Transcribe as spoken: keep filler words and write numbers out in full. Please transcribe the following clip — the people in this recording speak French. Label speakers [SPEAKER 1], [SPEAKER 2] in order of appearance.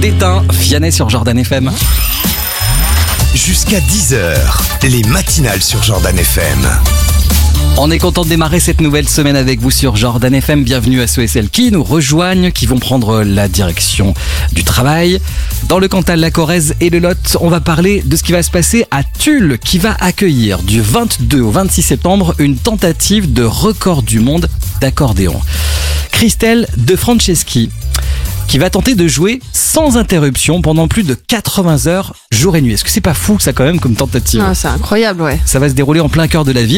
[SPEAKER 1] éteint. Vianney sur Jordan F M.
[SPEAKER 2] Jusqu'à dix heures, les matinales sur Jordan F M.
[SPEAKER 1] On est content de démarrer cette nouvelle semaine avec vous sur Jordan F M. Bienvenue à ceux et celles qui nous rejoignent, qui vont prendre la direction du travail. Dans le Cantal, la Corrèze et le Lot, on va parler de ce qui va se passer à Tulle, qui va accueillir du vingt-deux au vingt-six septembre une tentative de record du monde d'accordéon. Christelle De Franceschi, qui va tenter de jouer sans interruption pendant plus de quatre-vingts heures, jour et nuit. Est-ce que c'est pas fou ça quand même comme tentative ?
[SPEAKER 3] Ah, c'est incroyable, ouais.
[SPEAKER 1] Ça va se dérouler en plein cœur de la ville.